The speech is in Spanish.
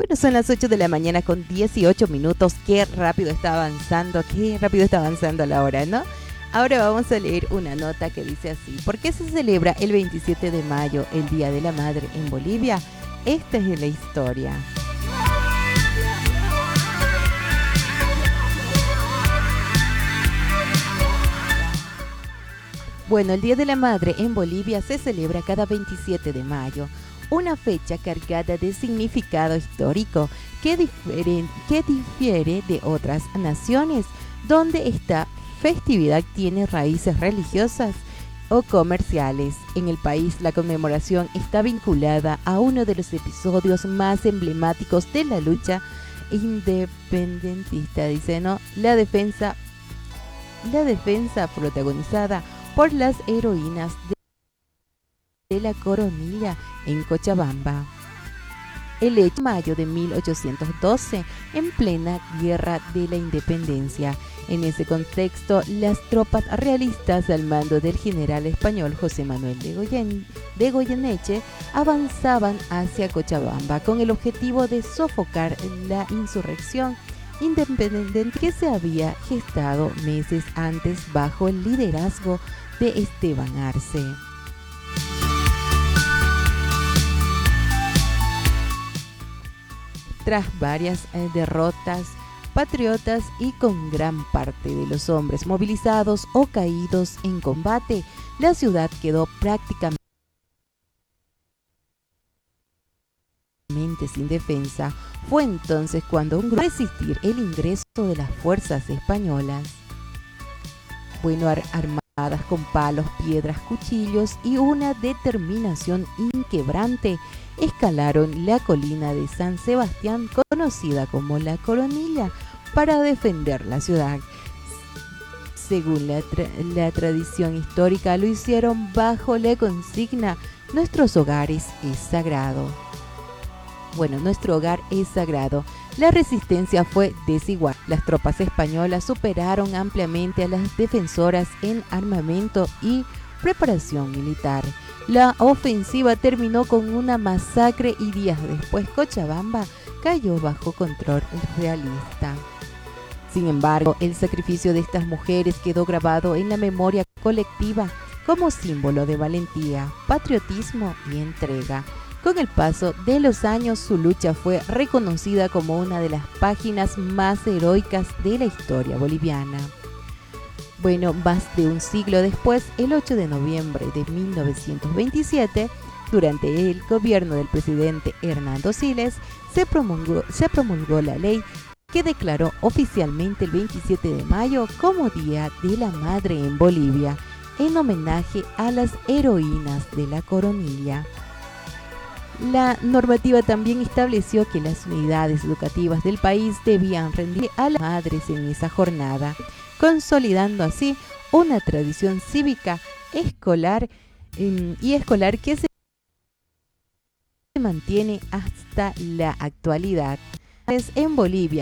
Bueno, son las 8 de la mañana con 18 minutos. Qué rápido está avanzando, la hora, ¿no? Ahora vamos a leer una nota que dice así. ¿Por qué se celebra el 27 de mayo, el Día de la Madre en Bolivia? Esta es la historia. Bueno, el Día de la Madre en Bolivia se celebra cada 27 de mayo, una fecha cargada de significado histórico que difiere de otras naciones, donde esta festividad tiene raíces religiosas o comerciales. En el país, la conmemoración está vinculada a uno de los episodios más emblemáticos de la lucha independentista, dice, ¿no? La defensa protagonizada por las heroínas de la Coronilla en Cochabamba. El hecho de mayo de 1812, en plena Guerra de la Independencia. En ese contexto, las tropas realistas al mando del general español José Manuel de Goyeneche avanzaban hacia Cochabamba con el objetivo de sofocar la insurrección independiente que se había gestado meses antes bajo el liderazgo de Esteban Arce. Tras varias derrotas patriotas y con gran parte de los hombres movilizados o caídos en combate, la ciudad quedó prácticamente sin defensa. Fue entonces cuando un grupo resistir el ingreso de las fuerzas españolas. Bueno, armadas con palos, piedras, cuchillos y una determinación inquebrante, escalaron la colina de San Sebastián, conocida como la Coronilla, para defender la ciudad. Según la tradición histórica, lo hicieron bajo la consigna: nuestros hogares es sagrado. Bueno, nuestro hogar es sagrado. La resistencia fue desigual. Las tropas españolas superaron ampliamente a las defensoras en armamento y preparación militar. La ofensiva terminó con una masacre y días después Cochabamba cayó bajo control realista. Sin embargo, el sacrificio de estas mujeres quedó grabado en la memoria colectiva como símbolo de valentía, patriotismo y entrega. Con el paso de los años, su lucha fue reconocida como una de las páginas más heroicas de la historia boliviana. Bueno, más de un siglo después, el 8 de noviembre de 1927, durante el gobierno del presidente Hernando Siles, se promulgó la ley que declaró oficialmente el 27 de mayo como Día de la Madre en Bolivia, en homenaje a las heroínas de la Coronilla. La normativa también estableció que las unidades educativas del país debían rendir a las madres en esa jornada, consolidando así una tradición cívica escolar que se mantiene hasta la actualidad. En Bolivia,